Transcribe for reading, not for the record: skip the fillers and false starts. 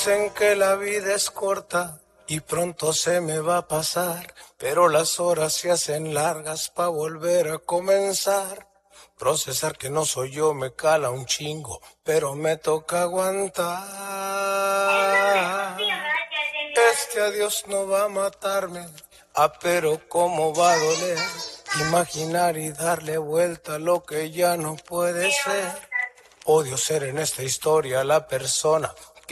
Dicen que la vida es corta y pronto se me va a pasar, pero las horas se hacen largas pa' volver a comenzar. Procesar que no soy yo me cala un chingo, pero me toca aguantar. Este adiós no va a matarme, pero cómo va a doler. Imaginar y darle vuelta a lo que ya no puede ser. Odio ser en esta historia la persona